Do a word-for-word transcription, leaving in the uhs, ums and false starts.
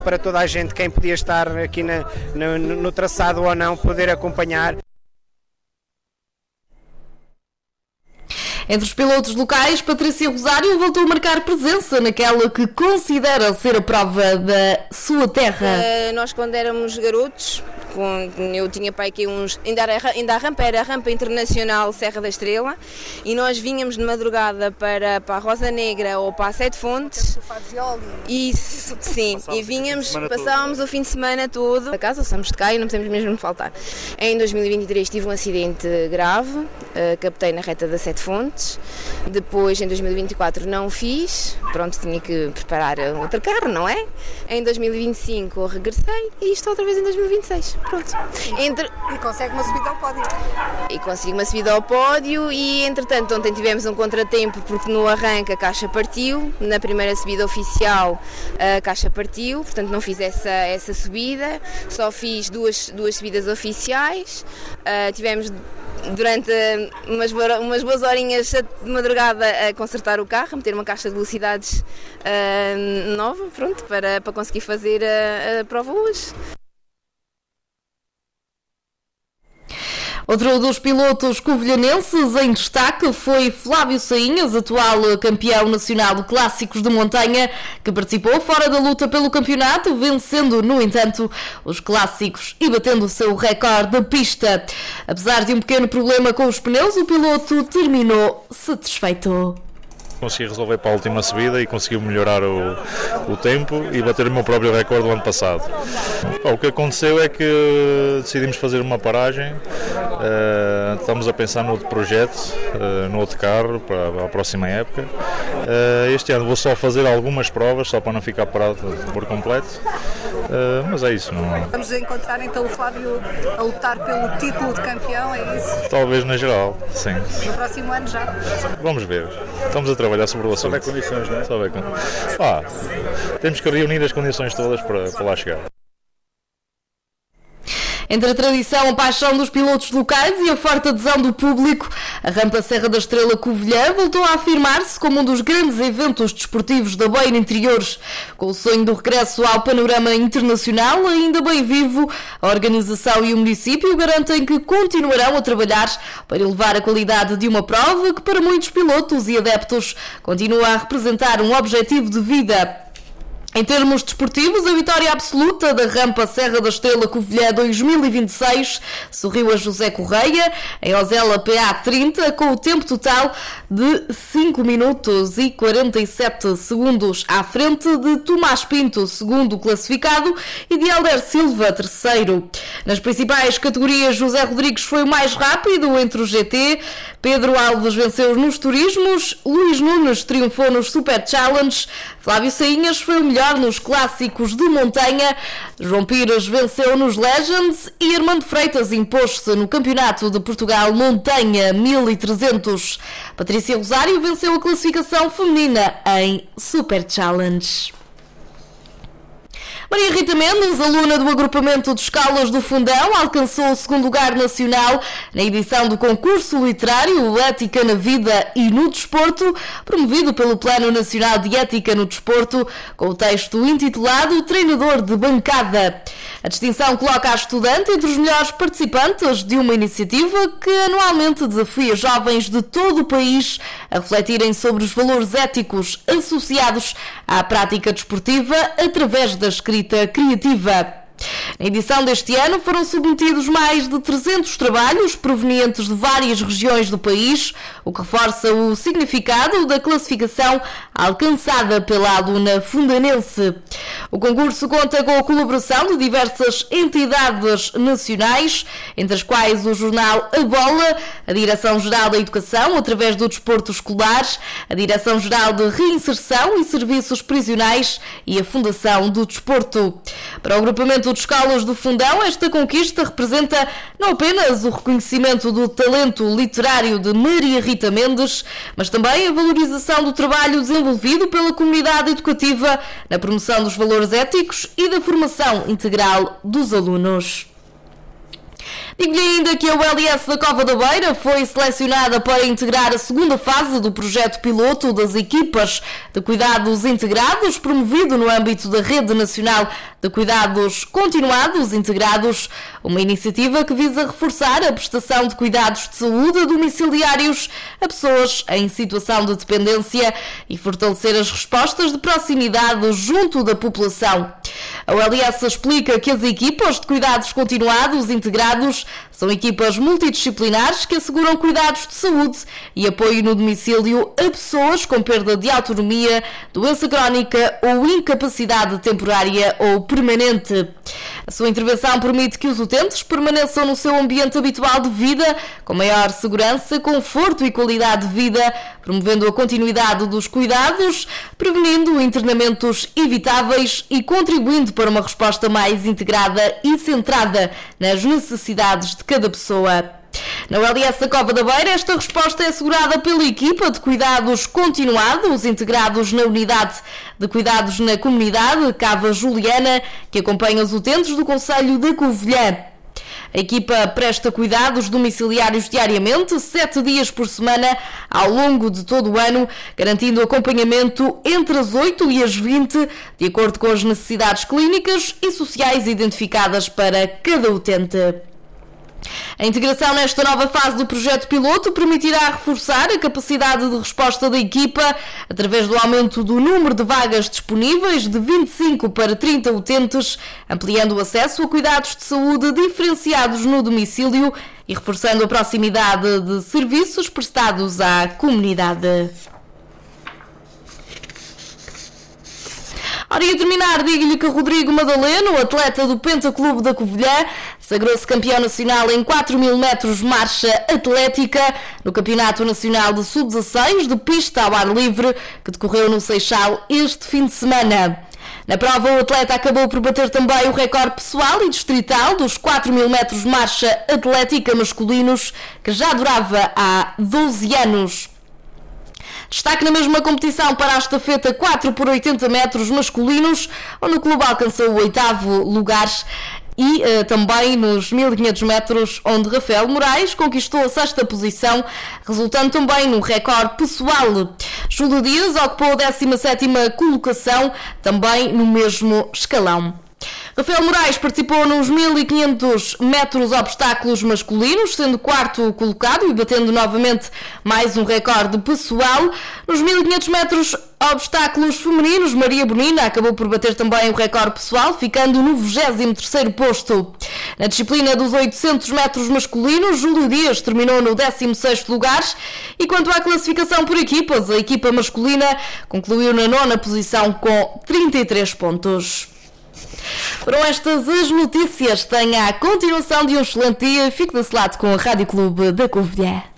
para toda a gente, quem podia estar aqui na, no, no traçado ou não, poder acompanhar. Entre os pilotos locais, Patrícia Rosário voltou a marcar presença naquela que considera ser a prova da sua terra. Uh, nós, quando éramos garotos, com, eu tinha pai aqui uns... Ainda, era, ainda a rampa era a rampa internacional Serra da Estrela, e nós vinhamos de madrugada para, para a Rosa Negra ou para a Sete Fontes. Isso, sim, e vinhamos, passávamos o fim de semana todo. A casa, somos de cá e não podemos mesmo faltar. Em dois mil e vinte e três tive um acidente grave, uh, captei na reta da Sete Fontes. Depois, em dois mil e vinte e quatro, não fiz. Pronto, tinha que preparar outro carro, não é? Em dois mil e vinte e cinco regressei e estou outra vez em dois mil e vinte e seis. Pronto. Entre... E consegue uma subida ao pódio. E consigo uma subida ao pódio e, entretanto, ontem tivemos um contratempo porque no arranque a caixa partiu. Na primeira subida oficial a caixa partiu, portanto não fiz essa, essa subida. Só fiz duas, duas subidas oficiais. Uh, tivemos... durante umas, umas boas horinhas de madrugada a consertar o carro, a meter uma caixa de velocidades uh, nova, pronto, para, para conseguir fazer a, a prova hoje. Outro dos pilotos covilhanenses em destaque foi Flávio Sainhas, atual campeão nacional de clássicos de montanha, que participou fora da luta pelo campeonato, vencendo, no entanto, os clássicos e batendo o seu recorde de pista. Apesar de um pequeno problema com os pneus, o piloto terminou satisfeito. Consegui resolver para a última subida e consegui melhorar o, o tempo e bater o meu próprio recorde do ano passado. Bom, o que aconteceu é que decidimos fazer uma paragem, uh, estamos a pensar no outro projeto, uh, no outro carro para a próxima época. Uh, este ano vou só fazer algumas provas, só para não ficar parado por completo, uh, mas é isso. Não... Vamos encontrar então o Flávio a lutar pelo título de campeão, é isso? Talvez na geral, sim. No próximo ano já? Vamos ver, estamos a trabalhar sobre o assunto. Só houver condições, não é? Só houver condições. Ah, temos que reunir as condições todas para, para lá chegar. Entre a tradição, a paixão dos pilotos locais e a forte adesão do público, a Rampa Serra da Estrela Covilhã voltou a afirmar-se como um dos grandes eventos desportivos da Beira Interiores. Com o sonho do regresso ao panorama internacional ainda bem vivo, a organização e o município garantem que continuarão a trabalhar para elevar a qualidade de uma prova que, para muitos pilotos e adeptos, continua a representar um objetivo de vida. Em termos desportivos, a vitória absoluta da Rampa Serra da Estrela Covilhã dois mil e vinte e seis sorriu a José Correia em Ozela P A trinta com o tempo total de cinco minutos e quarenta e sete segundos à frente de Tomás Pinto, segundo classificado, e de Helder Silva, terceiro. Nas principais categorias, José Rodrigues foi o mais rápido entre o G T, Pedro Alves venceu nos turismos, Luís Nunes triunfou nos Super Challenge, Flávio Sainhas foi o melhor nos clássicos de montanha, João Pires venceu nos Legends e Armando Freitas impôs-se no Campeonato de Portugal Montanha mil e trezentos. Patrícia Rosário venceu a classificação feminina em Super Challenge. Maria Rita Mendes, aluna do agrupamento de escolas do Fundão, alcançou o segundo lugar nacional na edição do concurso literário Ética na Vida e no Desporto, promovido pelo Plano Nacional de Ética no Desporto, com o texto intitulado Treinador de Bancada. A distinção coloca a estudante entre os melhores participantes de uma iniciativa que anualmente desafia jovens de todo o país a refletirem sobre os valores éticos associados à prática desportiva através da escrita criativa. Na edição deste ano foram submetidos mais de trezentos trabalhos provenientes de várias regiões do país, o que reforça o significado da classificação alcançada pela aluna fundanense. O concurso conta com a colaboração de diversas entidades nacionais, entre as quais o jornal A Bola, a Direção-Geral da Educação, através do Desporto Escolar, a Direção-Geral de Reinserção e Serviços Prisionais e a Fundação do Desporto. Para o agrupamento de escolas do Fundão, esta conquista representa não apenas o reconhecimento do talento literário de Maria Rita Mendes, mas também a valorização do trabalho desenvolvido pela comunidade educativa na promoção dos valores éticos e da formação integral dos alunos. Digo-lhe ainda que a U L S da Cova da Beira foi selecionada para integrar a segunda fase do projeto piloto das equipas de cuidados integrados, promovido no âmbito da Rede Nacional de Cuidados Continuados Integrados, uma iniciativa que visa reforçar a prestação de cuidados de saúde domiciliários a pessoas em situação de dependência e fortalecer as respostas de proximidade junto da população. A U L S explica que as equipas de cuidados continuados integrados são equipas multidisciplinares que asseguram cuidados de saúde e apoio no domicílio a pessoas com perda de autonomia, doença crónica ou incapacidade temporária ou permanente. A sua intervenção permite que os utentes permaneçam no seu ambiente habitual de vida, com maior segurança, conforto e qualidade de vida, promovendo a continuidade dos cuidados, prevenindo internamentos evitáveis e contribuindo para uma resposta mais integrada e centrada nas necessidades de cada pessoa. Na U L S da Cova da Beira, esta resposta é assegurada pela equipa de cuidados continuados integrados na unidade de cuidados na comunidade Cava Juliana, que acompanha os utentes do concelho da Covilhã. A equipa presta cuidados domiciliários diariamente, sete dias por semana, ao longo de todo o ano, garantindo acompanhamento entre as oito e as vinte, de acordo com as necessidades clínicas e sociais identificadas para cada utente. A integração nesta nova fase do projeto piloto permitirá reforçar a capacidade de resposta da equipa através do aumento do número de vagas disponíveis de vinte e cinco para trinta utentes, ampliando o acesso a cuidados de saúde diferenciados no domicílio e reforçando a proximidade de serviços prestados à comunidade. Ora, e a terminar, digo-lhe que Rodrigo Madaleno, atleta do Pentaclube da Covilhã, sagrou-se campeão nacional em quatro mil metros marcha atlética no Campeonato Nacional de sub dezasseis de pista ao ar livre, que decorreu no Seixal este fim de semana. Na prova, o atleta acabou por bater também o recorde pessoal e distrital dos quatro mil metros marcha atlética masculinos, que já durava há doze anos. Destaque na mesma competição para a estafeta quatro por oitenta metros masculinos, onde o clube alcançou o oitavo lugar, e uh, também nos mil e quinhentos metros, onde Rafael Moraes conquistou a sexta posição, resultando também num recorde pessoal. Júlio Dias ocupou a décima sétima colocação, também no mesmo escalão. Rafael Moraes participou nos mil e quinhentos metros obstáculos masculinos, sendo quarto colocado e batendo novamente mais um recorde pessoal. Nos mil e quinhentos metros obstáculos femininos, Maria Bonina acabou por bater também o recorde pessoal, ficando no vigésimo terceiro posto. Na disciplina dos oitocentos metros masculinos, Júlio Dias terminou no décimo sexto lugar. E quanto à classificação por equipas, a equipa masculina concluiu na nona posição com trinta e três pontos. Foram estas as notícias. Tenha a continuação de um excelente dia. Fique desse lado com a Rádio Clube da Covilhã.